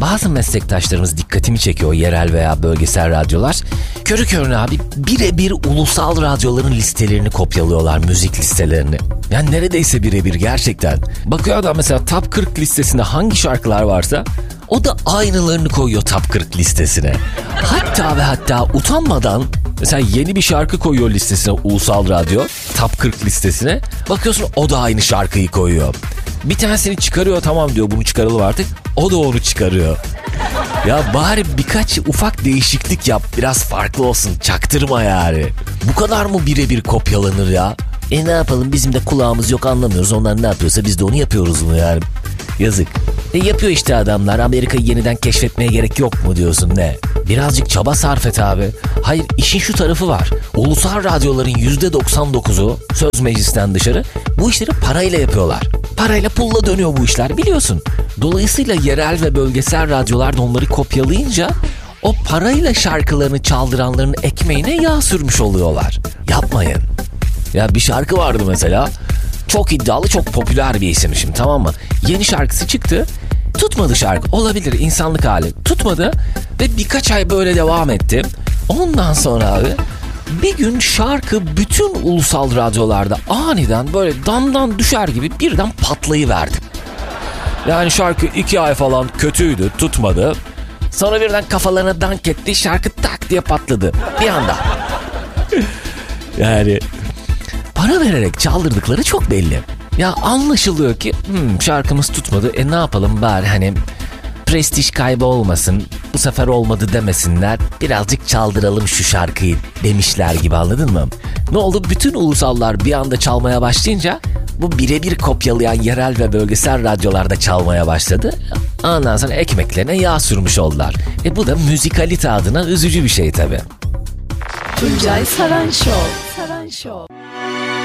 bazı meslektaşlarımız dikkatimi çekiyor, yerel veya bölgesel radyolar. Körü körüne abi birebir ulusal radyoların listelerini kopyalıyorlar, müzik listelerini. Yani neredeyse birebir gerçekten. Bakıyor adam mesela Top 40 listesinde hangi şarkılar varsa o da aynılarını koyuyor Top 40 listesine. Hatta ve hatta utanmadan mesela yeni bir şarkı koyuyor listesine, ulusal radyo Top 40 listesine. Bakıyorsun o da aynı şarkıyı koyuyor. Bir tanesini çıkarıyor, tamam diyor bunu çıkaralım artık. O da onu çıkarıyor. Ya bari birkaç ufak değişiklik yap, biraz farklı olsun, çaktırma yani. Bu kadar mı birebir kopyalanır ya? Ne yapalım, bizim de kulağımız yok, anlamıyoruz. Onlar ne yapıyorsa biz de onu yapıyoruz mu yani? Yazık. Yapıyor işte adamlar. Amerika'yı yeniden keşfetmeye gerek yok mu diyorsun, ne? Birazcık çaba sarf et abi. Hayır, işin şu tarafı var. Ulusal radyoların %99'u söz meclisten dışarı bu işleri parayla yapıyorlar. Parayla pulla dönüyor bu işler, biliyorsun. Dolayısıyla yerel ve bölgesel radyolar da onları kopyalayınca o parayla şarkılarını çaldıranların ekmeğine yağ sürmüş oluyorlar. Yapmayın. Ya bir şarkı vardı mesela. Çok iddialı, çok popüler bir isim şimdi, tamam mı? Yeni şarkısı çıktı. Tutmadı şarkı. Olabilir, insanlık hali. Tutmadı ve birkaç ay böyle devam etti. Ondan sonra abi bir gün şarkı bütün ulusal radyolarda aniden böyle damdan düşer gibi birden patlayıverdi. Yani şarkı 2 ay falan kötüydü, tutmadı. Sonra birden kafalarına dank etti, şarkı tak diye patladı bir anda. Yani para vererek çaldırdıkları çok belli. Ya anlaşılıyor ki şarkımız tutmadı. Ne yapalım bari, hani prestij kaybı olmasın, bu sefer olmadı demesinler, birazcık çaldıralım şu şarkıyı demişler gibi, anladın mı? Ne oldu? Bütün ulusallar bir anda çalmaya başlayınca bu birebir kopyalayan yerel ve bölgesel radyolarda çalmaya başladı. Ondan sonra ekmeklerine yağ sürmüş oldular. Bu da müzikalite adına üzücü bir şey tabii. Tuncay Saran Show.